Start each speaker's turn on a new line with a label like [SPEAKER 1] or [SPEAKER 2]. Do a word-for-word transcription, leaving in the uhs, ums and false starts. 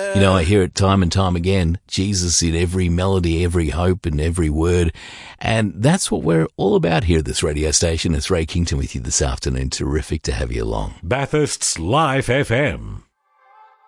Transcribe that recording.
[SPEAKER 1] You know, I hear it time and time again. Jesus in every melody, every hope and every word. And that's what we're all about here at this radio station. It's Ray Kington with you this afternoon. Terrific to have you along.
[SPEAKER 2] Bathurst's Live F M.